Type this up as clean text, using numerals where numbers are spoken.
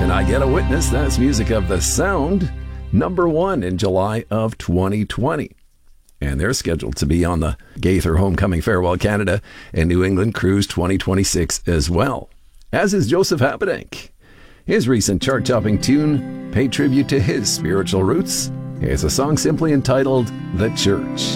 Can I Get a Witness? That's music of The Sound, #1 in July of 2020. And they're scheduled to be on the Gaither Homecoming Farewell Canada and New England Cruise 2026 as well, as is Joseph Habedank. His recent chart-topping tune paid tribute to his spiritual roots. It's a song simply entitled The Church.